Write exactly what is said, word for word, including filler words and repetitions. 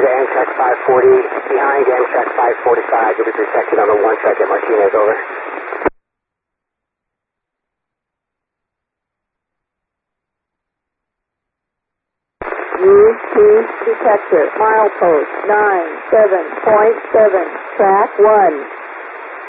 to Amtrak five forty, behind Amtrak five forty-five. You'll be protected on the one track at Martinez, over. U T detector, milepost nine seven point seven, track one.